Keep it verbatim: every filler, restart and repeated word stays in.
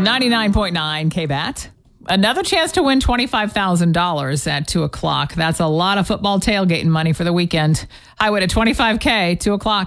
ninety-nine point nine K B A T. Another chance to win twenty-five thousand dollars at two o'clock. That's a lot of football tailgating money for the weekend. Highway to twenty-five K, two o'clock.